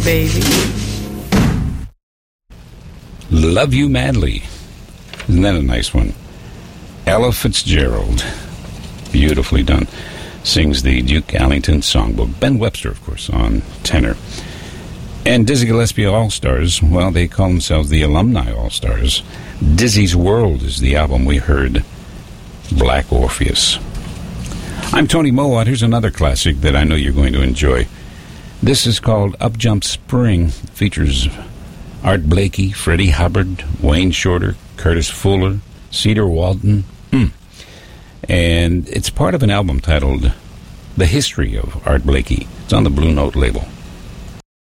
baby. Love You Madly. Isn't that a nice one? Ella Fitzgerald. Beautifully done. Sings the Duke Ellington songbook. Ben Webster, of course, on tenor. And Dizzy Gillespie All-Stars, well, they call themselves the Alumni All-Stars. Dizzy's World is the album we heard. Black Orpheus. I'm Tony Mowat. Here's another classic that I know you're going to enjoy. This is called Up Jump Spring. It features Art Blakey, Freddie Hubbard, Wayne Shorter, Curtis Fuller, Cedar Walton. And it's part of an album titled The History of Art Blakey. It's on the Blue Note label.